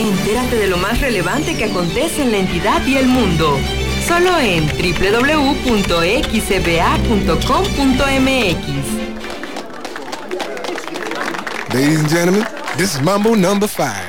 Entérate de lo más relevante que acontece en la entidad y el mundo. Solo en www.xcba.com.mx. Ladies and gentlemen, this is Mambo number 5.